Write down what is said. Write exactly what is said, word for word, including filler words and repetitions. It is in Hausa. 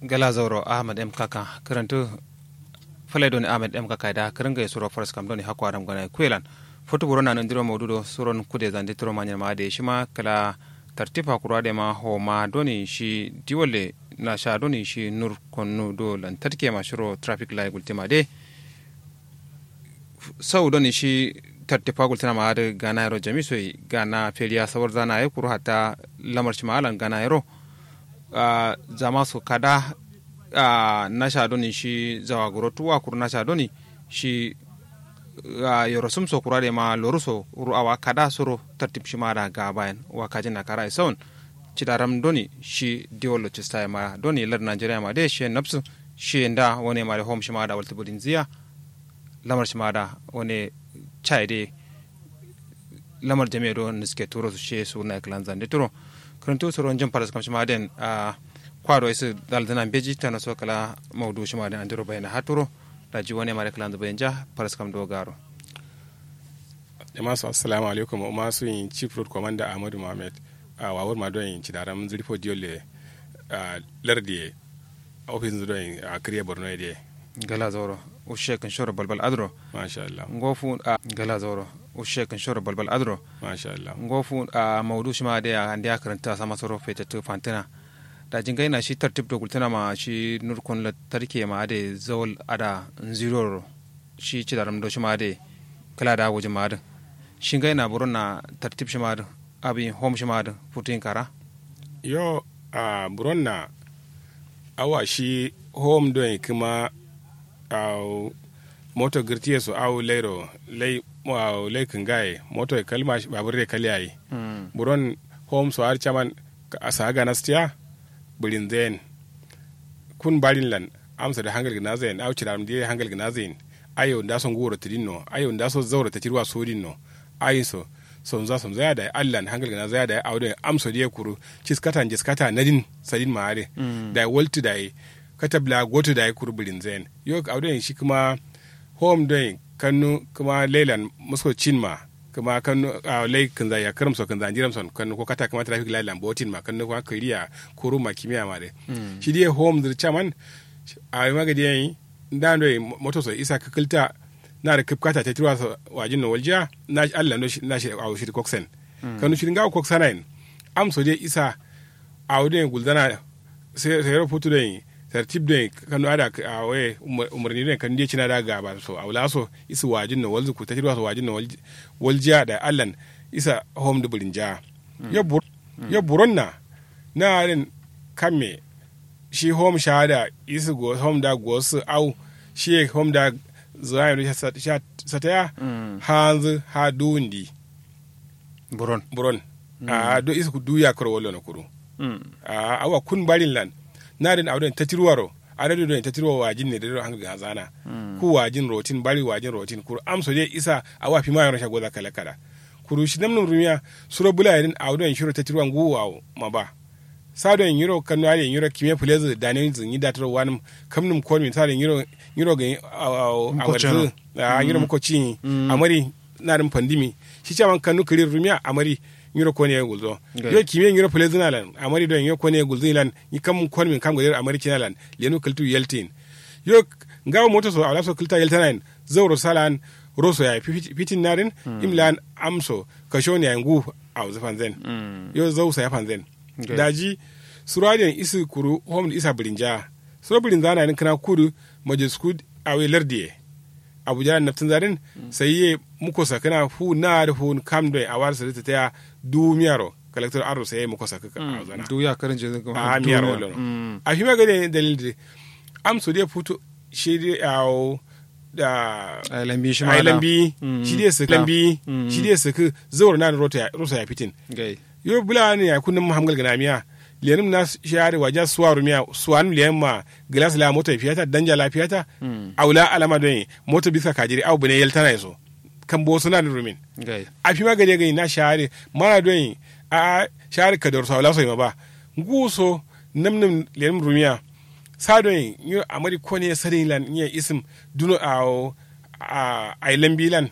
gala zauro ahmad m kaka karantu falai doni ahmad m kaka da karanga ya suro forest kam doni hakwa ram gana kwelan foto burona nan diro mawdudo suron kude zande tiro manya ma de shima kala tartifa kurwa de ma ho ma doni shi diwale na sha doni shi nur konnu do lan tarke ma shiro traffic light gultima de sau doni shi tartifa gultina ma da gana yaro jamiso gana feliya sawar zana ya kuru hata lamar shi malan gana yaro Uh, zama su kada uh, na shadoni shi zawagoro tuwa kuru na shadoni shi uh, yoro sum so kurade ma loruso uru awa kada soro tartib shi mara ga bayan wa kajin na kara isaun cidaram doni shi diwolo cista ma doni lar Nigeria ma de shi nafsu shi nda wone ma home shi ma da walta budin ziya lamar shi ma da wone chai de lamar jami'a do niske turo su shi su na klan zande turo kuntu soron jin paras kam shima den a kwado isu daldana beji tana so kala mawdu shima den andiro bayna haturo da ji woni mare kala ndo ja paras kam do garo jama'a assalamu alaikum o masu yin chief road commander Ahmadu Mohammed a wawur ma don yin cidaram zirfo diole a lardi office do yin a kriya Borno ide gala zoro o shekan shoro balbal adro masha Allah ngofu gala zoro o shekan shoro balbal adro masha Allah ngofu a mawdu shima da ya ande karanta sama soro fete to fantina da jinga ina shi tartib do gultana ma shi nurkon la tarke ma da zawal ada zero shi ci daram do shima da kala da waje ma da shin ga ina buruna tartib shima da abi home shima da futin kara yo a buronna awa shi home do kuma au moto girtiye su au lero lay au lay kangaye moto kalma babur re kaliyai mm. buron home so har chaman asaga nastia bulin zen kun balin lan amsa da hangal gna zen au ciram die hangal gna zen ayo nda son goro tidinno ayo nda so zawra ta tirwa sodinno ayin so son za son zaya da allan hangal gna zaya da au da amso die kuru ciskata jiskata nadin sadin maare mm. da wolti dai katabla goto da ya kurburin zain yau auden shi kuma home doing kanu kuma leilan musko chinma kuma kanu a lai kan ya karamso kan zanjiram son kanu ko kata kuma traffic light lambotin ma kanu kuma kariya kuru ma kimiya ma de shi dai home dir chaman a magadi yayi dan do moto so isa kakilta na da kipkata ta tirwa wajin no walja na Allah no na shi a shi koksen kanu shi ga koksanain am so dai isa auden guldana sai sai rubutu dai tartib da kanu ada a waye umarni ne kan je cina da gaba so aula so isu wajin na walzu ku ta tirwa so wajin na waljiya da allan isa home da burinja ya bur ya buronna na rin kamme shi home shahada isu go home da go su au shi home da zai sha sataya hanzu ha dundi buron buron a do isu ku duya koro wallo na kuru a awa kun barin lan na den awden tatirwaro adadu den tatirwa wajin ne da hanga gazana ku wajin rotin bari wajin rotin kur amso je isa awa fi ma yaro shago da kala kala kuru shi namnum rumiya suro bula den awden shiro tatirwa nguwa ma ba sadon yiro kanu ale yiro kime fulezi danin zin yi datar wani kamnum kon min sadon yiro yiro ga awarzu a yiro muko ci amari na rin pandimi shi chaman kanu kirir rumiya amari yiro ko ne gulzo yo kime yiro fulezi na lan amari don yo ko ne gulzo lan yi kam kon min kam ga amari kinalan lenu kultu yeltin yo ngawo moto so ala so kulta yeltanan zawro salan roso ya fitin narin imlan amso kashoni ya ngu a zafan zen yo zawsa ya fanzen Okay. daji suradiyan isi kuru hom isa birinja suro birinja na kana kudu majiskud awe lardiye abuja naftin zarin mm. sai ye muko sakana fu na da fu kam do awar sa ta ya du miyaro collector aro sai muko sakaka mm. azana du ya karin je ko a miyaro lo mm. a hima ga de dalil de am so de futu shi de aw da ailambi shi ma ailambi shi de saklambi shi de saka zawar na rota rosa ya fitin gai yo bula ne ya kunnin muhammal gana miya lenim na share waje suwaru miya suwan liyan ma glass la mota fiyata danja la fiyata aula alama don mota bisa kajiri au bune yeltana yaso kan bo suna da rumin a fi magade gani na share mara don a share ka da rusa wala so ma ba nguso namnam lenim rumiya sa don yo amari ko ne sadin lan iya isim duno a a ailan bilan